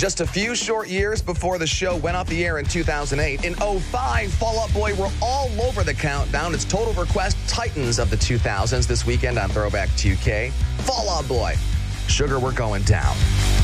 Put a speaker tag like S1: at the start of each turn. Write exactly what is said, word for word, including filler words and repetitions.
S1: Just a few short years before the show went off the air in two thousand eight, in oh five, Fall Out Boy were all over the countdown. It's Total Request Titans of the two thousands this weekend on Throwback two K. Fall Out Boy, Sugar, We're Going Down.